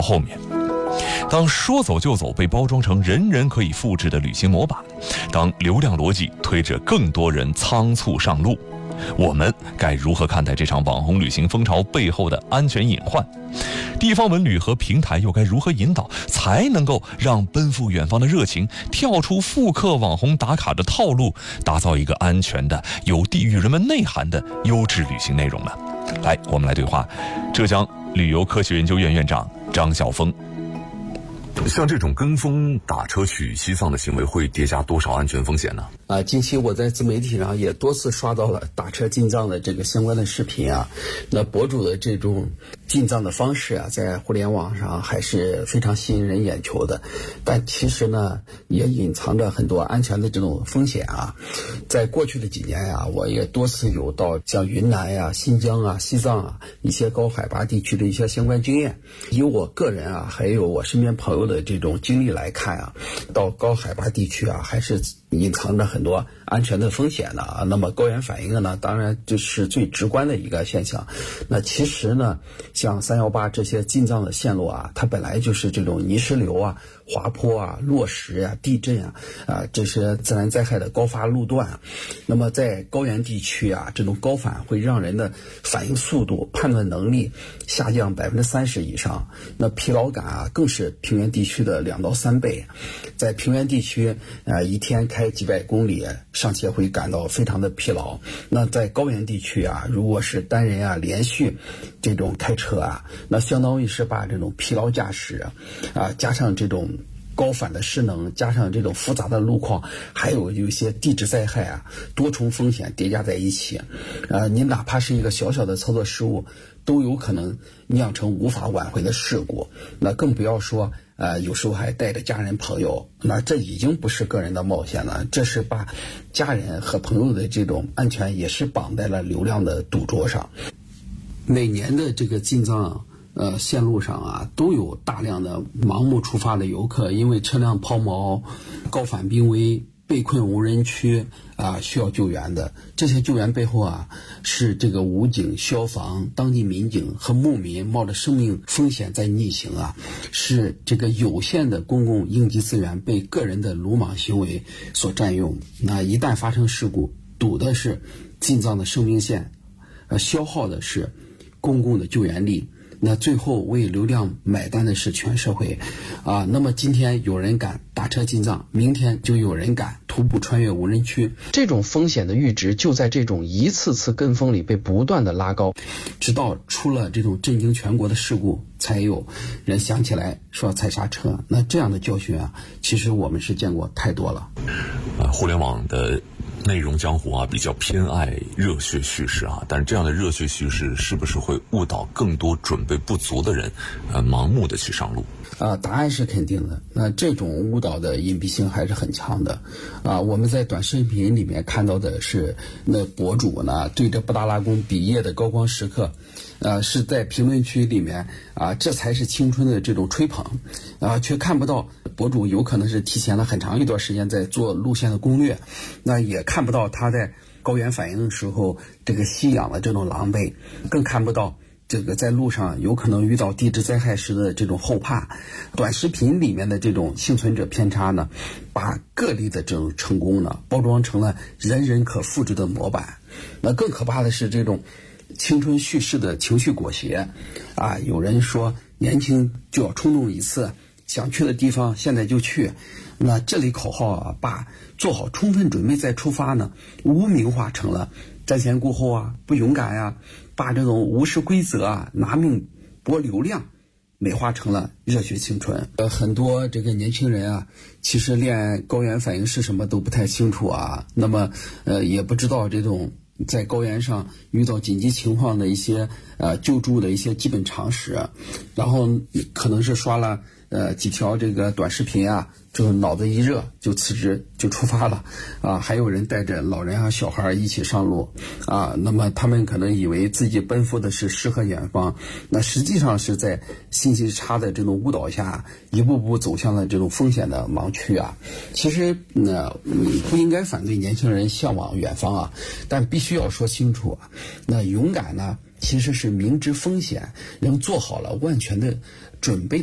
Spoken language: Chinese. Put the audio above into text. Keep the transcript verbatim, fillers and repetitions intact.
后面。当说走就走被包装成人人可以复制的旅行模板，当流量逻辑推着更多人仓促上路，我们该如何看待这场网红旅行风潮背后的安全隐患？地方文旅和平台又该如何引导，才能够让奔赴远方的热情跳出复刻网红打卡的套路，打造一个安全的、有地域人文内涵的优质旅行内容呢？来，我们来对话浙江旅游科学研究院院长张晓峰。像这种跟风打车去西藏的行为，会叠加多少安全风险呢？ 啊，近期我在自媒体上也多次刷到了打车进藏的这个相关的视频啊。那博主的这种进藏的方式啊，在互联网上还是非常吸引人眼球的，但其实呢，也隐藏着很多安全的这种风险啊。在过去的几年呀、啊，我也多次有到像云南呀、新疆啊、西藏啊一些高海拔地区的一些相关经验。以我个人啊，还有我身边朋友的这种经历来看啊，到高海拔地区啊，还是隐藏着很多安全的风险的啊。那么高原反应呢，当然就是最直观的一个现象。那其实呢，像三幺八这些进藏的线路啊，它本来就是这种泥石流啊、滑坡啊、落石啊、地震啊啊这些自然灾害的高发路段啊。那么在高原地区啊，这种高反会让人的反应速度、判断能力下降百分之三十以上。那疲劳感啊，更是平原地区的两到三倍。在平原地区，呃，一天开几百公里，尚且会感到非常的疲劳。那在高原地区啊，如果是单人啊连续这种开车啊，那相当于是把这种疲劳驾驶啊，加上这种高反的势能，加上这种复杂的路况，还有有一些地质灾害啊，多重风险叠加在一起，呃，你哪怕是一个小小的操作失误，都有可能酿成无法挽回的事故。那更不要说呃，有时候还带着家人朋友，那这已经不是个人的冒险了，这是把家人和朋友的这种安全也是绑在了流量的赌桌上。每年的这个进藏呃线路上啊，都有大量的盲目出发的游客，因为车辆抛锚、高反濒危、被困无人区啊，需要救援的。这些救援背后啊，是这个武警、消防、当地民警和牧民冒着生命风险在逆行啊，是这个有限的公共应急资源被个人的鲁莽行为所占用。那一旦发生事故，堵的是进藏的生命线，呃，消耗的是公共的救援力。那最后为流量买单的是全社会啊。那么今天有人敢打车进藏，明天就有人敢徒步穿越无人区。这种风险的阈值就在这种一次次跟风里被不断的拉高，直到出了这种震惊全国的事故，才有人想起来说踩刹车。那这样的教训啊，其实我们是见过太多了。 呃，互联网的内容江湖啊，比较偏爱热血叙事啊，但是这样的热血叙事是不是会误导更多准备不足的人，呃，盲目的去上路？ 啊，答案是肯定的。那这种误导的隐蔽性还是很强的，啊，我们在短视频里面看到的是，那博主呢对着布达拉宫比耶的高光时刻，呃，是在评论区里面啊，这才是青春的这种吹捧，啊，却看不到博主有可能是提前了很长一段时间在做路线的攻略，那也看不到他在高原反应的时候这个吸氧的这种狼狈，更看不到这个在路上有可能遇到地质灾害时的这种后怕。短视频里面的这种幸存者偏差呢，把个例的这种成功呢包装成了人人可复制的模板。那更可怕的是这种青春叙事的情绪裹挟啊，有人说年轻就要冲动一次，想去的地方现在就去。那这类口号啊，把做好充分准备再出发呢，污名化成了瞻前顾后啊，不勇敢呀、啊，把这种无视规则啊，拿命搏流量美化成了热血青春。呃，很多这个年轻人啊，其实连高原反应是什么都不太清楚啊，那么呃也不知道这种在高原上遇到紧急情况的一些呃救助的一些基本常识，然后可能是刷了呃几条这个短视频啊，就脑子一热就辞职就出发了啊。还有人带着老人啊小孩一起上路啊，那么他们可能以为自己奔赴的是诗和远方，那实际上是在信息差的这种误导下，一步步走向了这种风险的盲区啊。其实呢，不应该反对年轻人向往远方啊，但必须要说清楚啊，那勇敢呢其实是明知风险仍做好了万全的准备。